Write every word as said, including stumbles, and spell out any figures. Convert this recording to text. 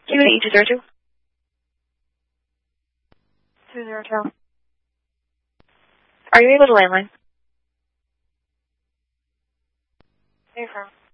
Q to E two zero two. two zero two. Are you able to landline? Affirm.